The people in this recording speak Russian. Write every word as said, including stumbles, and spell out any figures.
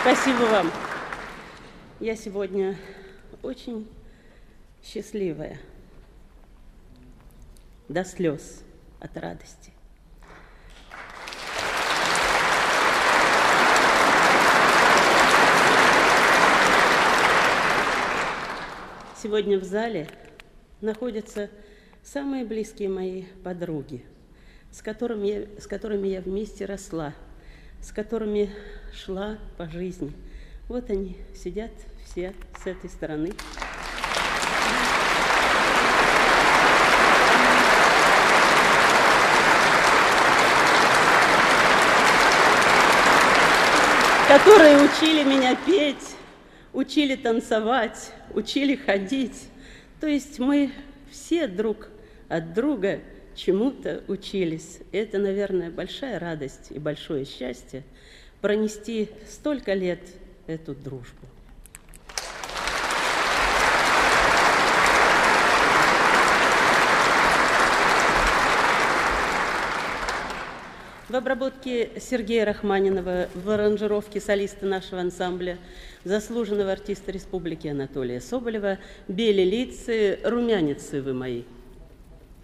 Спасибо вам. Я сегодня очень счастливая, до слез от радости. Сегодня в зале находятся самые близкие мои подруги, с которыми я, с которыми я вместе росла, с которыми шла по жизни. Вот они сидят все с этой стороны. Которые учили меня петь, учили танцевать, учили ходить. То есть мы все друг от друга чему-то учились. Это, наверное, большая радость и большое счастье пронести столько лет эту дружбу. В обработке Сергея Рахманинова, в аранжировке солиста нашего ансамбля, заслуженного артиста республики Анатолия Соболева, «Бели лица, румяницы вы мои».